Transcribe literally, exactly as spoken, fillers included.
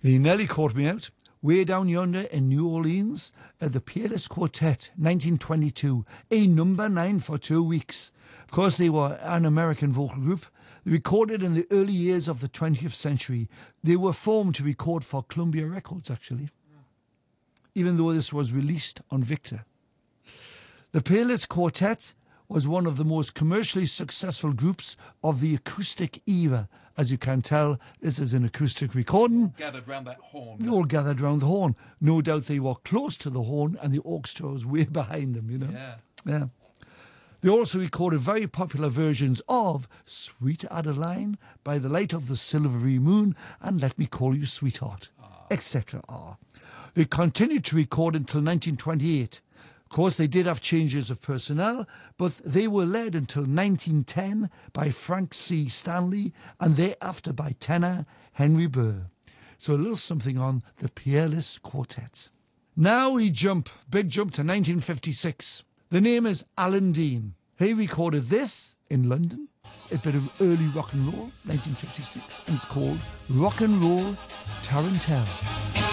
He nearly caught me out. Way down yonder in New Orleans, at the Peerless Quartet, nineteen twenty-two, a number nine for two weeks. Of course, they were an American vocal group. They recorded in the early years of the twentieth century. They were formed to record for Columbia Records, actually, even though this was released on Victor. The Peerless Quartet was one of the most commercially successful groups of the acoustic era. As you can tell, this is an acoustic recording. Gathered round that horn. They all gathered round the horn. No doubt they were close to the horn and the orchestra was way behind them, you know. Yeah. Yeah. They also recorded very popular versions of Sweet Adeline, By the Light of the Silvery Moon, and Let Me Call You Sweetheart, ah. et cetera. They continued to record until nineteen twenty-eight. Of course, they did have changes of personnel, but they were led until nineteen ten by Frank C. Stanley and thereafter by tenor Henry Burr. So a little something on the Peerless Quartet. Now we jump, big jump to nineteen fifty-six. The name is Alan Dean. He recorded this in London, a bit of early rock and roll, nineteen fifty-six, and it's called Rock and Roll Tarantella.